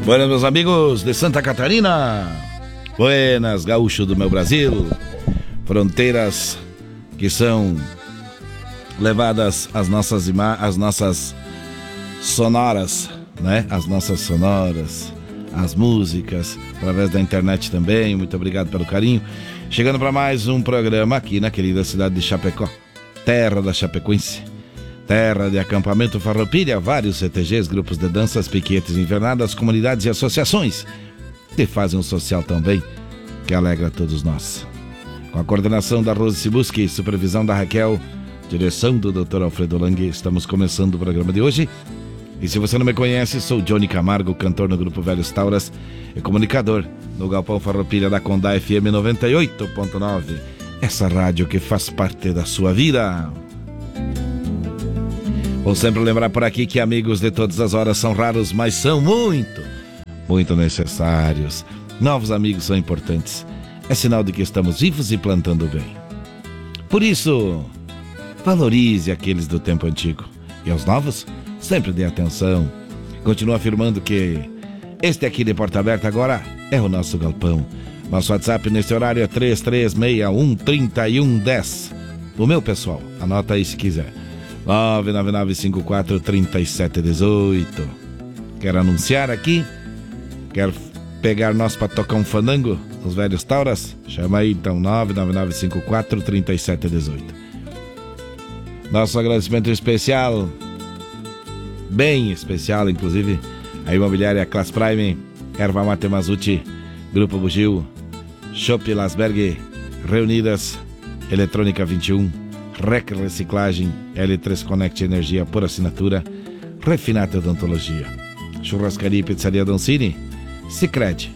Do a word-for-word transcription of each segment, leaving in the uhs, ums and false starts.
Buenas, meus amigos de Santa Catarina. Buenas, gaúcho do meu Brasil. Fronteiras que são levadas às nossas ima- às nossas sonoras, né? As nossas sonoras, as músicas, através da internet também. Muito obrigado pelo carinho. Chegando para mais um programa aqui na querida cidade de Chapecó, terra da Chapecoense, terra de acampamento Farroupilha, vários C T Gs, grupos de danças, piquetes, invernadas, comunidades e associações que fazem um social também que alegra todos nós. Com a coordenação da Rose Sibuski, supervisão da Raquel, direção do doutor Alfredo Lang, estamos começando o programa de hoje. E se você não me conhece, sou Johnny Camargo, cantor no grupo Velhos Tauras e comunicador no Galpão Farroupilha da Condá F M noventa e oito ponto nove. Essa rádio que faz parte da sua vida. Vou sempre lembrar por aqui que amigos de todas as horas são raros, mas são muito, muito necessários. Novos amigos são importantes. É sinal de que estamos vivos e plantando bem. Por isso, valorize aqueles do tempo antigo. E aos novos, sempre dê atenção. Continuo afirmando que este aqui de Porta Aberta agora é o nosso galpão. Nosso WhatsApp nesse horário é três três seis um, três um um zero. O meu pessoal, anota aí se quiser. nove nove nove cinco quatro, três sete um oito. Quer anunciar aqui? Quer pegar nós para tocar um fandango nos Velhos Tauras? Chama aí então, nove nove nove cinco quatro, três sete um oito. Nosso agradecimento especial, bem especial inclusive, a imobiliária Class Prime, Erva Mate Mazuti, Grupo Bugio, Shop Lasberg, Reunidas, Eletrônica vinte e um, Rec Reciclagem, L três Connect Energia por assinatura, Refinata Odontologia, Churrascaria e Pizzaria Doncini, Sicredi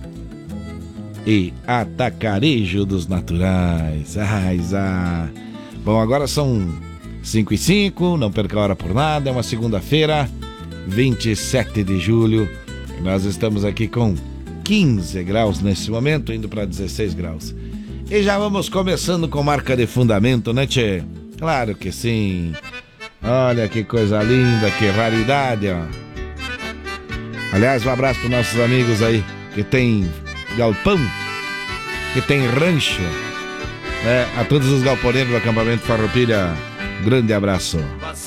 e Atacarejo dos Naturais. Ai, ah. Bom, agora são cinco e cinco, não perca a hora por nada, é uma segunda-feira, vinte e sete de julho, e nós estamos aqui com quinze graus nesse momento, indo para dezesseis graus. E já vamos começando com marca de fundamento, né, tchê? Claro que sim. Olha que coisa linda, que raridade, ó. Aliás, um abraço para nossos amigos aí que tem galpão, que tem rancho, né? A todos os galponeiros do acampamento Farroupilha, grande abraço.